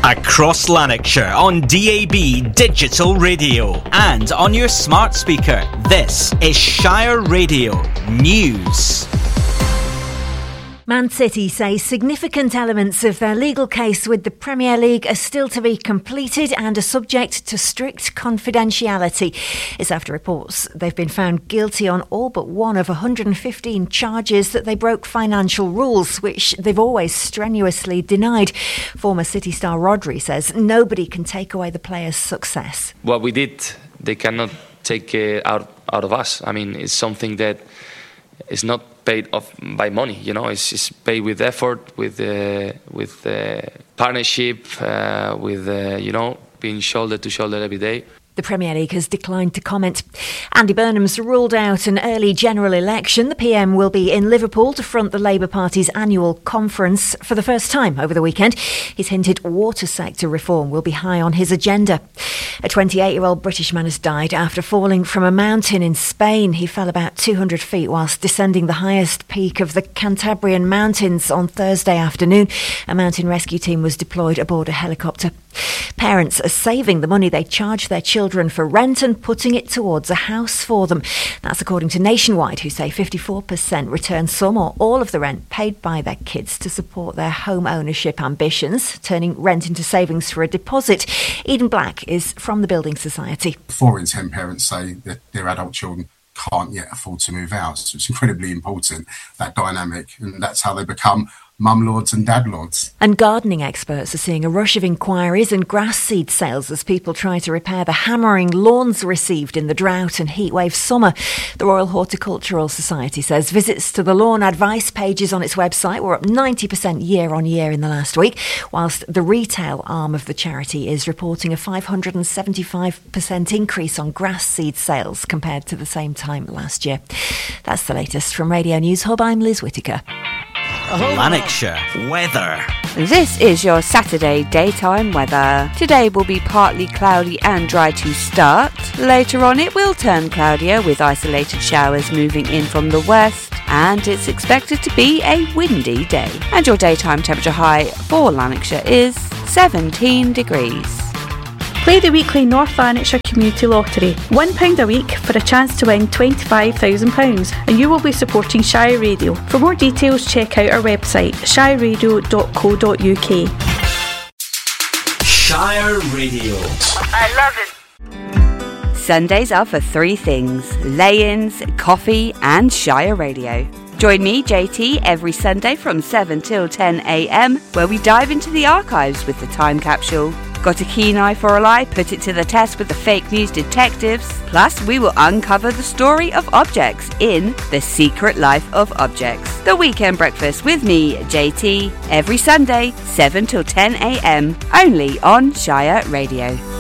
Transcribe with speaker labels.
Speaker 1: Across Lanarkshire on DAB Digital Radio and on your smart speaker. This is Shire Radio News.
Speaker 2: Man City say significant elements of their legal case with the Premier League are still to be completed and are subject to strict confidentiality. It's after reports they've been found guilty on all but one of 115 charges that they broke financial rules, which they've always strenuously denied. Former City star Rodri says nobody can take away the players' success.
Speaker 3: What we did, they cannot take out of us. I mean, it's something that is not paid off by money, you know. It's paid with effort, with partnership, with being shoulder to shoulder every day.
Speaker 2: The Premier League has declined to comment. Andy Burnham's ruled out an early general election. The PM will be in Liverpool to front the Labour Party's annual conference for the first time over the weekend. He's hinted water sector reform will be high on his agenda. A 28-year-old British man has died after falling from a mountain in Spain. He fell about 200 feet whilst descending the highest peak of the Cantabrian Mountains on Thursday afternoon. A mountain rescue team was deployed aboard a helicopter. Parents are saving the money they charge their children for rent and putting it towards a house for them. That's according to Nationwide, who say 54% return some or all of the rent paid by their kids to support their home ownership ambitions, turning rent into savings for a deposit. Eden Black is from the Building Society.
Speaker 4: 4 in 10 parents say that their adult children can't yet afford to move out. So it's incredibly important, that dynamic, and that's how they become mum lords and dad lords.
Speaker 2: And gardening experts are seeing a rush of inquiries and grass seed sales as people try to repair the hammering lawns received in the drought and heatwave summer. The Royal Horticultural Society says visits to the lawn advice pages on its website were up 90% year on year in the last week, whilst the retail arm of the charity is reporting a 575% increase on grass seed sales compared to the same time last year. That's the latest from Radio News Hub. I'm Liz Whittaker.
Speaker 1: Lanarkshire weather.
Speaker 5: This is your Saturday daytime weather. Today will be partly cloudy and dry to start. Later on it will turn cloudier with isolated showers moving in from the west, and it's expected to be a windy day. And your daytime temperature high for Lanarkshire is 17 degrees.
Speaker 6: Play the weekly North Lanarkshire Community Lottery. £1 a week for a chance to win £25,000, and you will be supporting Shire Radio. For more details, check out our website, shireradio.co.uk.
Speaker 1: Shire Radio.
Speaker 5: I love it. Sundays are for three things: lay-ins, coffee and Shire Radio. Join me, JT, every Sunday from 7 till 10 a.m, where we dive into the archives with the Time Capsule. Got a keen eye for a lie? Put it to the test with the fake news detectives. Plus, we will uncover the story of objects in The Secret Life of Objects. The Weekend Breakfast with me, JT, every Sunday, 7 till 10 a.m, only on Shire Radio.